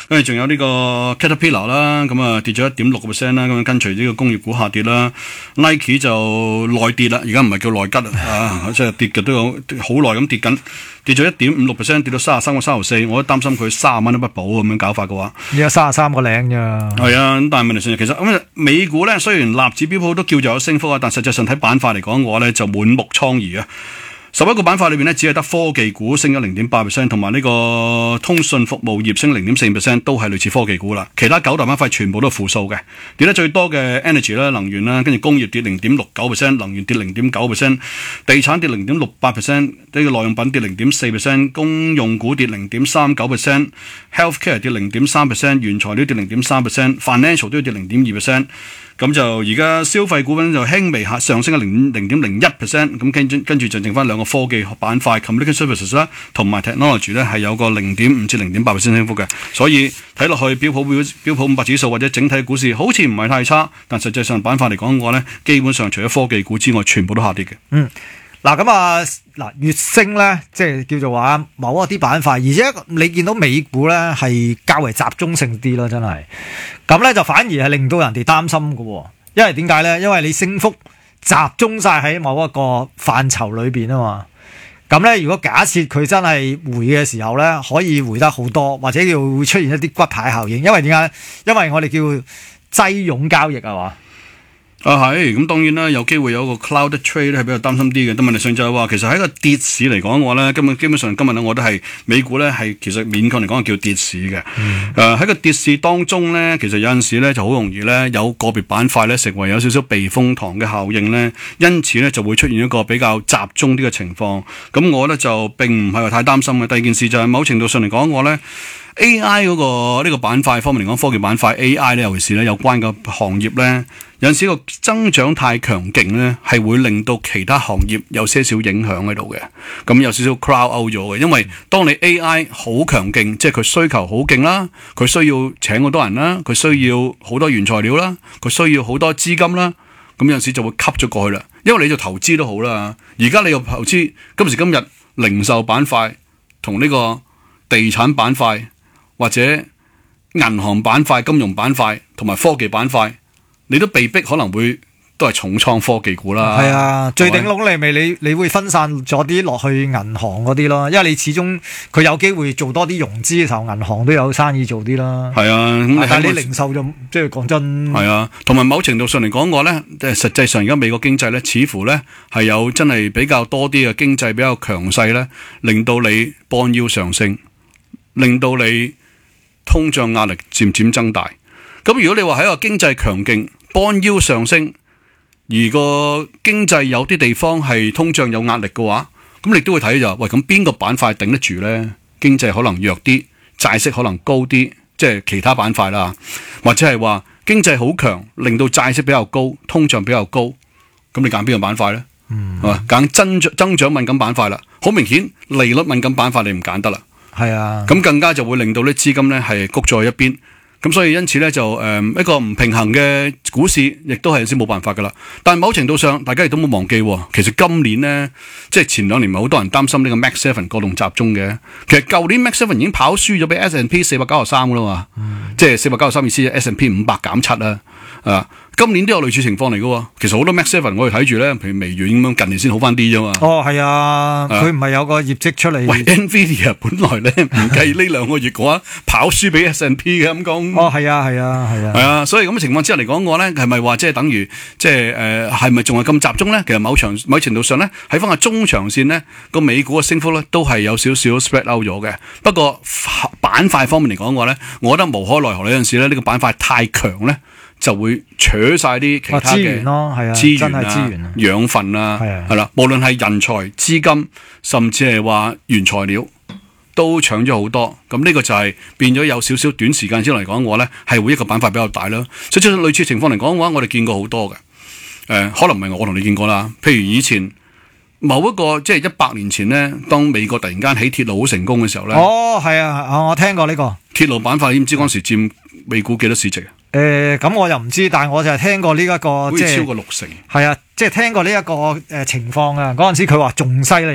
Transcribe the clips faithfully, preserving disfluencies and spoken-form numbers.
跟住仲有呢個 Caterpillar 啦，咁啊跌咗一點六個 percent 啦，咁跟隨呢個工業股下跌啦。Nike 就內跌啦，而家唔係叫內吉啊，即係跌嘅都有好耐咁跌緊，跌咗一點五六 percent，跌到三十三個三毫四，我都擔心佢三十蚊都不保咁樣搞法嘅話， 而家三十三個零啫。 係啊，咁但係問題上其實咁美股咧，雖然納指標普都叫做有升幅啊，但實際上睇板塊嚟講嘅話咧，就滿目瘡痍啊。十一個板塊裏邊咧，只係得科技股升咗零點八 percent， 同埋呢個通訊服務業升零點四 percent， 都係類似科技股啦。其他九大板塊全部都係負數嘅，跌得最多嘅 energy 啦，能源啦，跟住工業跌零點六九 percent， 能源跌零點九 percent， 地產跌零點六八 percent， 呢個耐用品跌零點四 percent， 公用股跌零點三九 percent，healthcare 跌零點三 percent， 原材料跌零點三 percent，financial 都要跌零點二 percent。咁就而家消費股份就輕微下上升咗零零點零一 percent， 咁跟住跟住就剩翻兩個科技板塊 communication services 啦，同埋 technology 咧係有個零點五至零點八 percent 升幅嘅，所以睇落去標普標標普五百指數或者整體股市好似唔係太差，但實際上板塊嚟講嘅話咧，基本上除咗科技股之外，全部都下跌嘅。 嗯。嗱咁啊，嗱越升咧，即係叫做話某一啲板塊，而且你見到美股咧係較為集中性啲咯，真係。咁咧就反而係令到人哋擔心嘅喎，因為點解咧？因為你升幅集中晒喺某一個範疇裏邊啊嘛。咁咧，如果假設佢真係回嘅時候咧，可以回得好多，或者叫會出現一啲骨牌效應。因為點解？因為我哋叫擠擁交易係嘛。 啊係，咁當然啦，有機會有一個 cloud trade 咧係比較擔心啲嘅。但問題上就係話，其實喺個跌市嚟講嘅話咧，根本基本上今日咧，我覺得係美股咧係其實勉強嚟講係叫跌市嘅。誒喺、嗯呃、個跌市當中咧，其實有陣時咧就好容易咧有個別板塊咧成為有少少避風塘嘅效應咧，因此咧就會出現一個比較集中啲嘅情況。咁我咧就並唔係話太擔心嘅。第二件事就係某程度上嚟講，我咧 A I 嗰、那個呢、這個板塊方面嚟講，科技板塊 A I 咧，尤其是咧有關嘅行業咧。有陣時個增長太強勁咧，係會令到其他行業有些少影響喺度嘅。咁有少少 crowd out 咗嘅，因為當你 A I 好強勁，即係佢需求好勁啦，佢需要請好多人啦，佢需要好多原材料啦，佢需要好多資金啦，咁有陣時就會吸咗過去啦。因為你做投資都好啦，而家你又投資今時今日零售板塊同呢個地產板塊或者銀行板塊、金融板塊同埋科技板塊。你都被逼可能會都係重倉科技股啦。係啊，最頂籠你咪你你會分散咗啲落去銀行嗰啲咯，因為你始終佢有機會做多啲融資嘅時候，銀行都有生意做啲啦。 係啊，咁但係你零售就即係講真。係啊，同埋某程度上嚟講，我咧即係實際上而家美國經濟咧，似乎咧係有真係比較多啲嘅經濟比較強勢咧，令到你bond yield上升，令到你通脹壓力漸漸增大。咁如果你話喺個經濟強勁，bond yield上升，而個經濟有啲地方係通脹有壓力嘅話，咁你都會睇就喂，咁邊個板塊頂得住咧？經濟可能弱啲，債息可能高啲，即係其他板塊啦，或者係話經濟好強，令到債息比較高，通脹比較高，咁你揀邊個板塊咧？嗯，係嘛？揀增長增長敏感板塊啦，好明顯利率敏感板塊你唔揀得啦。 係啊， 咁更加就會令到啲資金咧係谷在一邊。咁所以因此咧就誒、呃、一個唔平衡嘅股市，亦都係有啲冇辦法噶啦。但係某程度上，大家亦都冇忘記，其實今年呢，即係前兩年咪好多人擔心呢個 Max Seven 過動集中嘅。其實舊年 Max Seven 已經跑輸咗俾 S and P 四百九十三噶啦嘛，嗯、即係四百九十三意思 S and P 五百減七啦，啊。今年都有類似情況嚟嘅，其實好多 Max Seven 我哋睇住咧，譬如微軟咁樣，近年先好翻啲啫嘛。 哦，係啊，佢唔係有個業績出嚟。 喂 ，Nvidia 本來咧唔計呢兩個月嘅話，跑輸俾 S and P 嘅咁講。 哦，係啊，係啊，係啊。 係啊，所以咁嘅情況之下嚟講，我咧係咪話即係等於即係誒係咪仲係咁集中咧？其實某長某程度上咧，喺翻個中長線咧，個美股嘅升幅咧都係有少少 spread out 咗嘅。不過板塊方面嚟講嘅話咧，我覺得無可奈何有陣時咧，呢個板塊太強咧。就會取晒啲其他嘅資源咯，係啊， 資源啊、 真係資源啊、 養分啊，係啦、啊，無論係人才、資金，甚至係話原材料，都搶咗好多。咁呢個就係變咗有少少短時間之內嚟講嘅話咧，係會一個板塊比較大啦。所以類似情況嚟講嘅話，我哋見過好多嘅。誒、呃，可能唔係我同你見過啦。譬如以前某一個即係一百年前咧，當美國突然間起鐵路好成功嘅時候咧， 哦，係啊，我聽過呢、這個鐵路板塊，你唔知嗰時佔美股幾多市值啊？ 誒，咁、呃、我又唔知，但係我就係聽過呢、這、一個， 好似超過六成。 係啊，即係聽過呢一個誒情況啊。嗰陣時佢話仲犀利啊。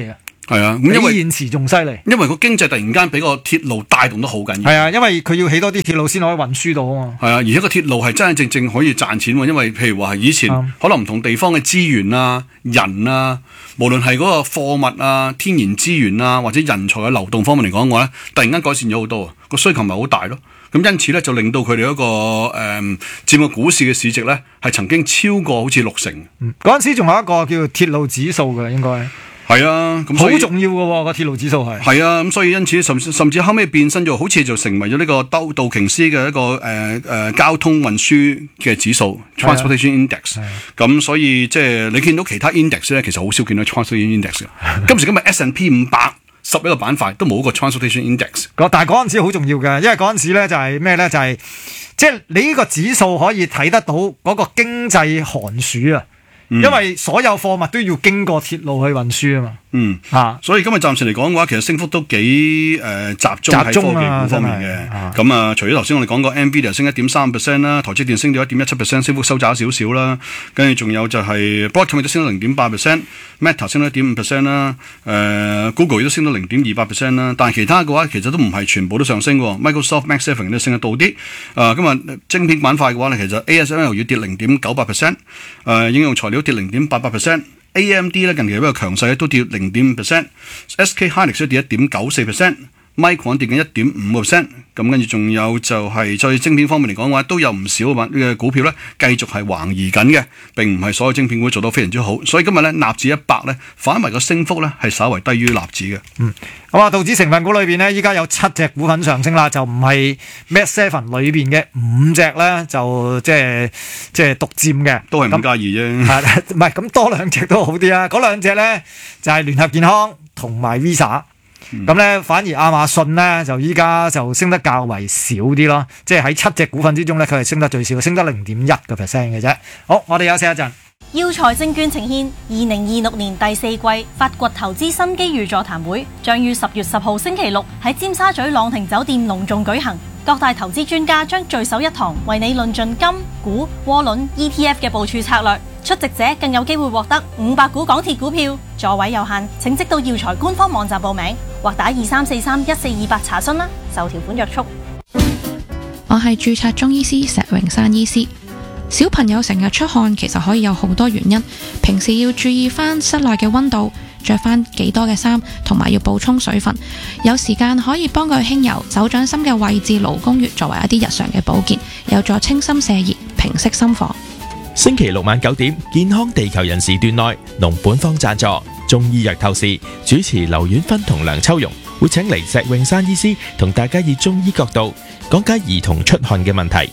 係啊，咁因為比現時仲犀利。 因為個經濟突然間俾個鐵路帶動得好緊要。 係啊，因為佢要起多啲鐵路先可以運輸到啊嘛。 係啊，而且個鐵路係真真正正可以賺錢喎，因為譬如話係以前、嗯、可能唔同地方嘅資源啊、人啊，無論係嗰個貨物啊、天然資源啊或者人才嘅流動方面嚟講嘅話咧，突然間改善咗好多，個需求咪好大咯。咁因此咧就令到佢哋一個誒、嗯、佔個股市嘅市值咧係曾經超過好似六成。 嗯，嗰陣時仲有一個叫做鐵路指數嘅應該。 係啊，咁好重要嘅喎，個鐵路指數係。 係啊，咁所以因此甚甚至後尾變身咗，好似就成為咗呢個道道瓊斯嘅一個誒誒、呃呃、交通運輸嘅指數 （Transportation Index）。咁所以即係你見到其他 index 咧，其實好少見到 Transportation Index 嘅。今時今日 S and P 五百十一個板塊都冇一個 Transportation Index。 但係嗰陣時好重要嘅，因為嗰陣時咧就係咩咧？就係即係你呢個指數可以睇得到嗰個經濟寒暑啊。因為所有貨物都要經過鐵路去運輸啊嘛，嗯啊， 所以今日暫時嚟講嘅話，其實升幅都幾誒、呃、集中喺科技股方面嘅。咁啊，除咗頭先我哋講過 Nvidia 升一點三 percent 啦，台積電升咗一點一七 percent， 升幅收窄少少啦。跟住仲有就係 Broadcom 都升咗零點八 percent，Meta 升咗一點五 percent 啦，誒、呃、Google 亦都升咗零點二八 percent 啦。但係其他嘅話，其實都唔係全部都上升喎。Microsoft Mac 七都升得到啲。啊，今日晶片板塊嘅話咧，其實 A S M L 要跌零點九八 percent， 誒應用材料跌零點八八 percent，A M D 咧近期比較強勢都跌零點五 percent，S K Hynix 跌一點九四 percent，Micron 跌緊一點五 percent， 咁跟住仲有就係在晶片方面嚟講嘅話，都有唔少嘅股票咧繼續係橫移緊嘅，並唔係所有晶片股做到非常之好，所以今日咧納指一百咧反為個升幅咧係稍為低於納指嘅。嗯， 咁啊，道指成分股裏邊呢，依家有七隻股份上升啦，就唔係 Mat Seven 裏邊嘅五隻咧，就即係即係獨佔嘅， 都係五加二啫。 係唔係咁多兩隻都好啲啊？嗰兩隻咧就係、是、聯合健康同埋 Visa。咁咧、嗯，反而亞馬遜咧就依家就升得較為少啲咯，即係喺七隻股份之中咧，佢係升得最少，升得零點一個 percent 嘅啫。好，我哋休息一陣。 耀才證券呈現二零二六年第四季發掘投資新機遇座談會，將於十月十號星期六喺尖沙咀朗廷酒店隆重舉行。各大投資專家將聚首一堂，為你論盡金、股、窩輪、E T F 嘅部署策略。出席者更有機會獲得五百股港鐵股票，座位有限，請即到耀才官方網站報名，或打二三四三一四二八查詢啦。受條款約束。 我係註冊中醫師石榮山醫師。小朋友成日出汗，其實可以有好多原因。平時要注意翻室內嘅溫度，着翻幾多嘅衫，同埋要補充水分。有時間可以幫佢輕柔手掌心嘅位置勞宮穴，作為一啲日常嘅保健，有助清心瀉熱、平息心火。 星期六晚九點，健康地球人時段內，農本方贊助中醫藥透視，主持劉婉芬同梁秋容會請嚟石永山醫師同大家以中醫角度講解兒童出汗嘅問題。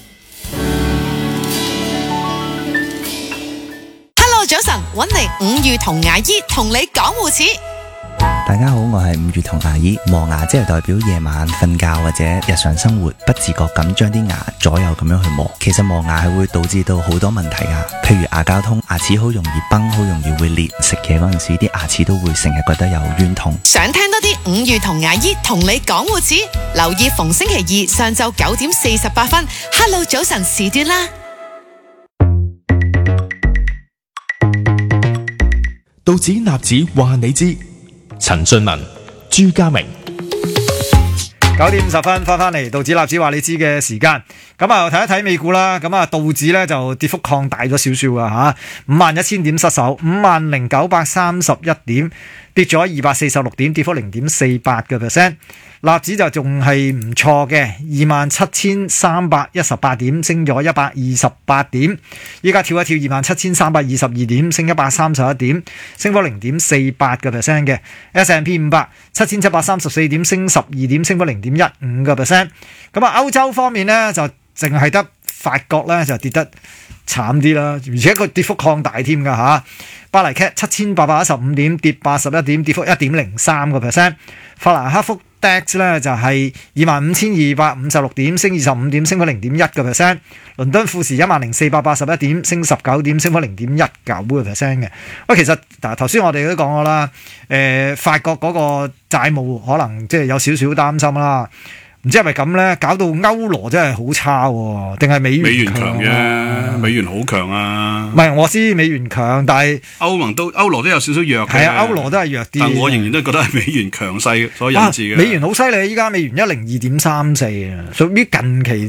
Hello， 早晨，揾嚟五月同牙醫同你講護齒。 大家好，我係五月同牙醫。磨牙即係代表夜晚瞓覺或者日常生活不自覺咁將啲牙左右咁樣去磨。其實磨牙係會導致到好多問題噶，譬如牙膠痛，牙齒好容易崩，好容易會裂。食嘢嗰陣時，啲牙齒都會成日覺得有冤痛。 想聽多啲五月同牙醫同你講護齒，留意逢星期二上晝九點四十八分 ，Hello 早晨時段啦。 道指納指話你知。陳俊文、朱家明， 九點五十分翻翻嚟，道指納指話你知嘅時間，咁啊睇一睇美股啦，咁啊道指咧就跌幅擴大咗少少啊吓，五萬一千點失守，五萬零九百三十一點，跌咗二百四十六點，跌幅零點四八個 percent。納指就仲係唔錯嘅，二萬七千三百一十八點，升咗一百二十八點。依家跳一跳二萬七千三百二十二點，升一百三十一點，升幅零點四八個 percent 嘅。S and P 五百七千七百三十四點，升十二點，升幅零點一五個 percent。咁啊，歐洲方面呢，就淨係得法國咧就跌得慘啲啦，而且個跌幅擴大添噶吓。巴黎 C A T 七千八百一十五點，跌八十一點，跌幅一點零三個 percent。法蘭克福 D A X 咧就係二萬五千二百五十六點，升二十五點，升幅零點一個 percent。倫敦富時一萬零四百八十一點，升十九點，升幅零點一九個 percent 嘅。喂，其實嗱頭先我哋都講過啦，誒、呃、法國嗰個債務可能即係有少少擔心啦。 唔知係咪咁咧？搞到歐羅真係好差喎，定係美美元元強啫，美元好強啊！ 唔係我知美元強，但係歐盟都歐羅都有少少弱嘅。 係啊，歐羅都係弱啲。 但我仍然都覺得係美元強勢所引致嘅、 啊。美元好犀利，依家美元一零二點三四啊，屬於近期